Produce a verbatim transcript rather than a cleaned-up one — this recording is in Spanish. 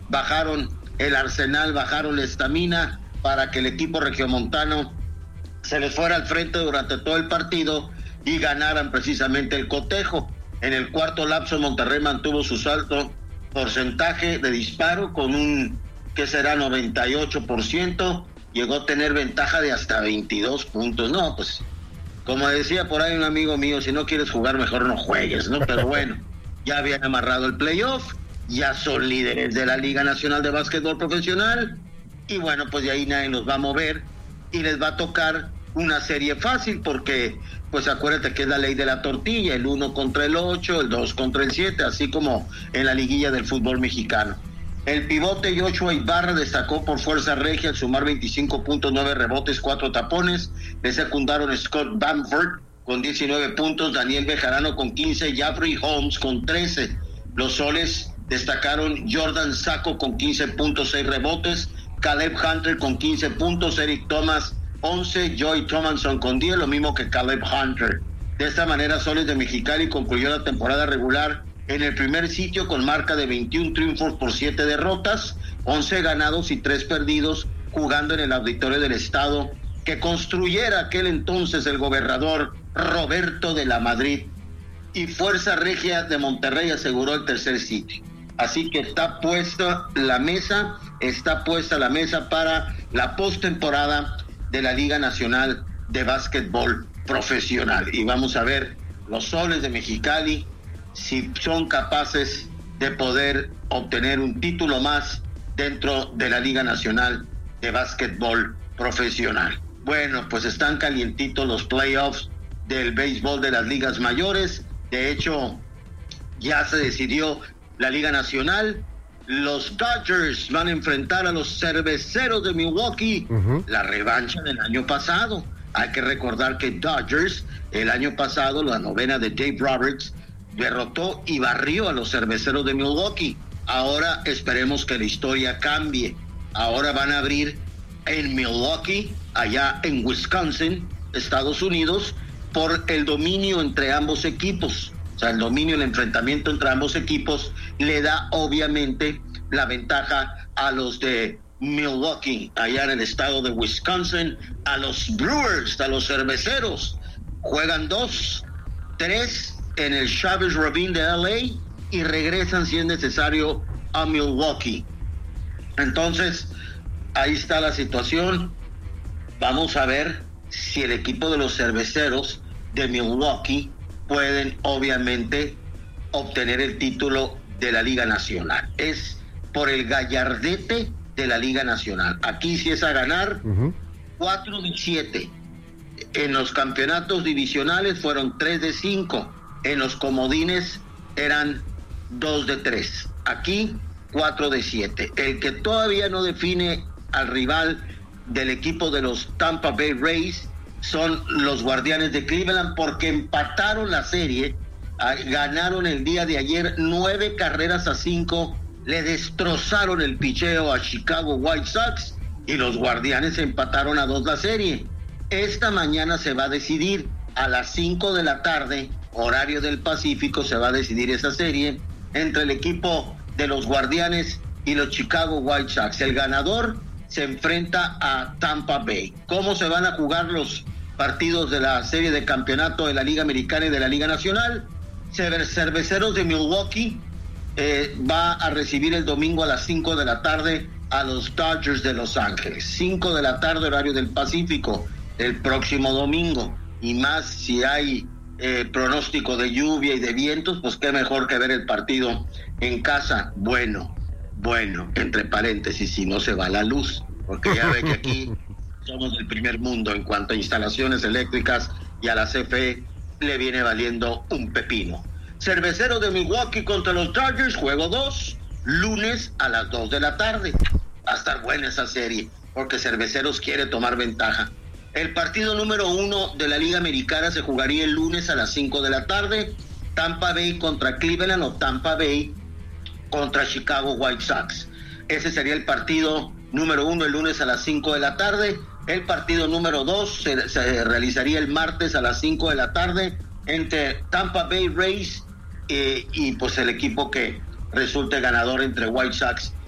bajaron el arsenal, bajaron la estamina para que el equipo regiomontano se les fuera al frente durante todo el partido y ganaran precisamente el cotejo. En el cuarto lapso Monterrey mantuvo su alto porcentaje de disparo con un, que será noventa y ocho por ciento, llegó a tener ventaja de hasta veintidós puntos. No, pues, como decía por ahí un amigo mío, si no quieres jugar mejor no juegues, ¿no? Pero bueno, ya habían amarrado el playoff, ya son líderes de la Liga Nacional de Básquetbol Profesional, y bueno, pues de ahí nadie los va a mover, y les va a tocar una serie fácil, porque pues acuérdate que es la ley de la tortilla, el uno contra el ocho, el dos contra el siete, así como en la liguilla del fútbol mexicano. El pivote Joshua Ibarra destacó por fuerza regia al sumar veinticinco puntos, nueve rebotes, cuatro tapones. Le secundaron Scott Bamford con diecinueve puntos, Daniel Bejarano con quince, Jeffrey Holmes con trece. Los soles destacaron Jordan Sacco con quince puntos, seis rebotes, Caleb Hunter con quince puntos, Eric Thomas once, Joy Thomason con diez, lo mismo que Caleb Hunter. De esta manera, Soles de Mexicali concluyó la temporada regular en el primer sitio con marca de veintiún triunfos por siete derrotas, once ganados y tres perdidos, jugando en el Auditorio del Estado que construyera aquel entonces el gobernador Roberto de la Madrid, y Fuerza Regia de Monterrey aseguró el tercer sitio. Así que está puesta la mesa, está puesta la mesa para la postemporada de la Liga Nacional de Básquetbol Profesional. Y vamos a ver los Soles de Mexicali si son capaces de poder obtener un título más dentro de la Liga Nacional de Básquetbol Profesional. Bueno, pues están calientitos los playoffs del béisbol de las ligas mayores. De hecho, ya se decidió la Liga Nacional. Los Dodgers van a enfrentar a los Cerveceros de Milwaukee, uh-huh. la revancha del año pasado. Hay que recordar que Dodgers, el año pasado, la novena de Dave Roberts, derrotó y barrió a los Cerveceros de Milwaukee. Ahora esperemos que la historia cambie. Ahora van a abrir en Milwaukee, allá en Wisconsin, Estados Unidos, por el dominio entre ambos equipos. O sea, el dominio, el enfrentamiento entre ambos equipos le da obviamente la ventaja a los de Milwaukee, allá en el estado de Wisconsin, a los Brewers, a los Cerveceros. Juegan dos, tres en el Chavez Ravine de L A y regresan si es necesario a Milwaukee. Entonces, ahí está la situación. Vamos a ver si el equipo de los Cerveceros de Milwaukee pueden obviamente obtener el título de la Liga Nacional. Es por el gallardete de la Liga Nacional. Aquí sí es a ganar. Uh-huh. cuatro de siete. En los campeonatos divisionales fueron tres de cinco. En los comodines eran dos de tres. Aquí cuatro de siete. El que todavía no define al rival del equipo de los Tampa Bay Rays son los Guardianes de Cleveland, porque empataron la serie, ganaron el día de ayer nueve carreras a cinco, le destrozaron el picheo a Chicago White Sox y los Guardianes empataron a dos la serie. Esta mañana se va a decidir a las cinco de la tarde, horario del Pacífico, se va a decidir esa serie entre el equipo de los Guardianes y los Chicago White Sox. El ganador se enfrenta a Tampa Bay. ¿Cómo se van a jugar los partidos de la serie de campeonato de la Liga Americana y de la Liga Nacional? Cerveceros de Milwaukee eh, va a recibir el domingo a las cinco de la tarde a los Dodgers de Los Ángeles. cinco de la tarde, horario del Pacífico, el próximo domingo. Y más si hay eh, pronóstico de lluvia y de vientos, pues qué mejor que ver el partido en casa. Bueno, bueno, entre paréntesis, si no se va la luz, porque ya ve que aquí somos del primer mundo en cuanto a instalaciones eléctricas, y a la C F E le viene valiendo un pepino. Cerveceros de Milwaukee contra los Dodgers, juego dos, lunes a las dos de la tarde. Va a estar buena esa serie, porque Cerveceros quiere tomar ventaja. El partido número uno de la Liga Americana se jugaría el lunes a las cinco de la tarde, Tampa Bay contra Cleveland o Tampa Bay contra Chicago White Sox. Ese sería el partido número uno el lunes a las cinco de la tarde. El partido número dos se, se realizaría el martes a las cinco de la tarde entre Tampa Bay Rays eh, y pues el equipo que resulte ganador entre White Sox